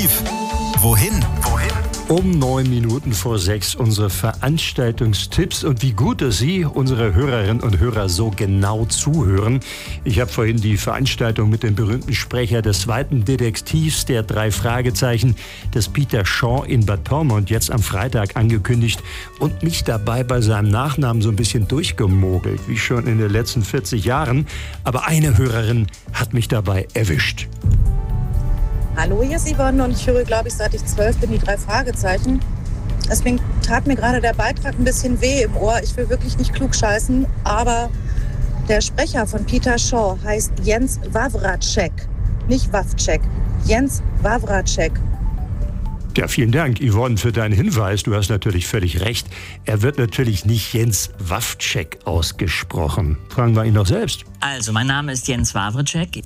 Aktiv. Wohin? Um 6:09 unsere Veranstaltungstipps und wie gut, dass Sie, unsere Hörerinnen und Hörer, so genau zuhören. Ich habe vorhin die Veranstaltung mit dem berühmten Sprecher des zweiten Detektivs der 3 Fragezeichen, des Peter Shaw in Bad Pyrmont, jetzt am Freitag angekündigt und mich dabei bei seinem Nachnamen so ein bisschen durchgemogelt, wie schon in den letzten 40 Jahren. Aber eine Hörerin hat mich dabei erwischt. Hallo, hier ist Yvonne und ich höre, glaube ich, seit ich 12 bin, die 3 Fragezeichen. Deswegen tat mir gerade der Beitrag ein bisschen weh im Ohr. Ich will wirklich nicht klugscheißen, aber der Sprecher von Peter Shaw heißt Jens Wawracek, nicht Wawczek. Jens Wawracek. Ja, vielen Dank, Yvonne, für deinen Hinweis. Du hast natürlich völlig recht. Er wird natürlich nicht Jens Wawczek ausgesprochen. Fragen wir ihn doch selbst. Also, mein Name ist Jens Wawracek.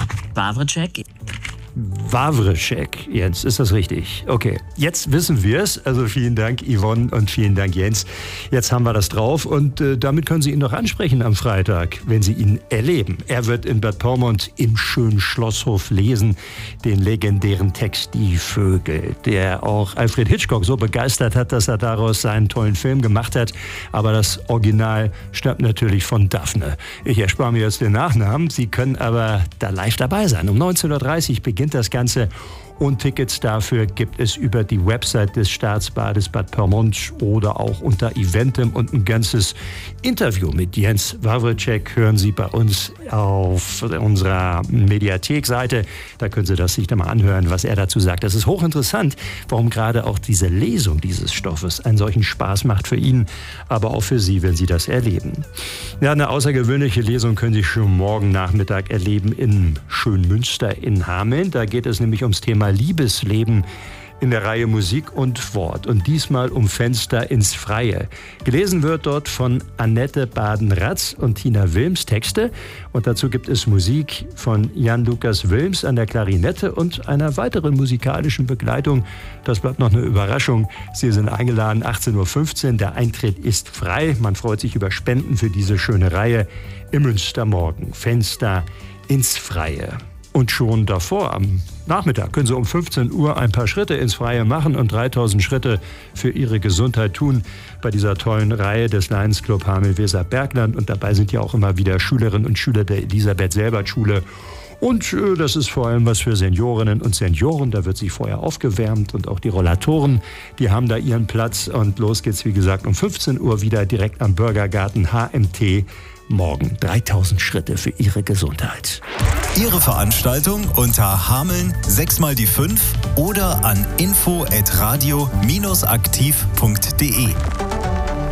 Wawracek, Jens, ist das richtig? Okay, jetzt wissen wir es. Also vielen Dank, Yvonne, und vielen Dank, Jens. Jetzt haben wir das drauf und damit können Sie ihn noch ansprechen am Freitag, wenn Sie ihn erleben. Er wird in Bad Pyrmont im schönen Schlosshof lesen, den legendären Text Die Vögel, der auch Alfred Hitchcock so begeistert hat, dass er daraus seinen tollen Film gemacht hat. Aber das Original stammt natürlich von Daphne. Ich erspare mir jetzt den Nachnamen. Sie können aber da live dabei sein. Um 19:30 Uhr beginnt das Ganze und Tickets dafür gibt es über die Website des Staatsbades Bad Pyrmont oder auch unter Eventim, und ein ganzes Interview mit Jens Wawracek hören Sie bei uns auf unserer Mediathek-Seite. Da können Sie das sich dann mal anhören, was er dazu sagt. Das ist hochinteressant, warum gerade auch diese Lesung dieses Stoffes einen solchen Spaß macht für ihn, aber auch für Sie, wenn Sie das erleben. Ja, eine außergewöhnliche Lesung können Sie schon morgen Nachmittag erleben in Schönmünster in Hameln. Da geht es nämlich ums Thema Liebesleben in der Reihe Musik und Wort. Und diesmal um Fenster ins Freie. Gelesen wird dort von Annette Baden-Ratz und Tina Wilms Texte. Und dazu gibt es Musik von Jan-Lukas Wilms an der Klarinette und einer weiteren musikalischen Begleitung. Das bleibt noch eine Überraschung. Sie sind eingeladen, 18:15 Uhr. Der Eintritt ist frei. Man freut sich über Spenden für diese schöne Reihe im Münstermorgen. Fenster ins Freie. Und schon davor, am Nachmittag, können Sie um 15 Uhr ein paar Schritte ins Freie machen und 3000 Schritte für Ihre Gesundheit tun bei dieser tollen Reihe des Lions Club Hameln-Weser-Bergland. Und dabei sind ja auch immer wieder Schülerinnen und Schüler der Elisabeth-Selbert-Schule. Und das ist vor allem was für Seniorinnen und Senioren. Da wird sich vorher aufgewärmt und auch die Rollatoren, die haben da ihren Platz. Und los geht's, wie gesagt, um 15 Uhr wieder direkt am Bürgergarten HMT. Morgen 3000 Schritte für Ihre Gesundheit. Ihre Veranstaltung unter Hameln 6x5 oder an info@radio-aktiv.de.